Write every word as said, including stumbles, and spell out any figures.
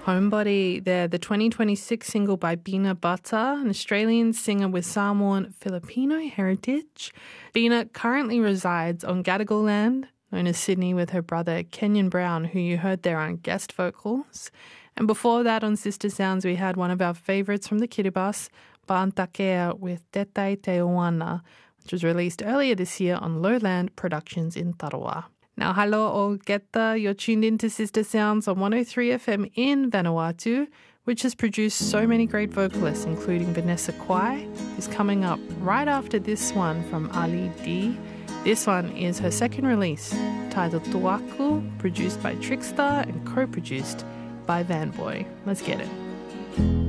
Homebody, they're the twenty twenty-six single by Bina Bata, an Australian singer with Samoan Filipino heritage. Bina currently resides on Gadigal land, known as Sydney, with her brother Kenyon Brown, who you heard there on guest vocals. And before that on Sister Sounds, we had one of our favourites from the Kiribati, Baantakea with Tetai Te Oana, which was released earlier this year on Lowland Productions in Tarawa. Now, hello all geta, you're tuned into Sister Sounds on one oh three F M in Vanuatu, which has produced so many great vocalists, including Vanessa Kwai, who's coming up right after this one from Ali D. This one is her second release, titled Tuaku, produced by Trickstar and co-produced by Vanboy. Let's get it.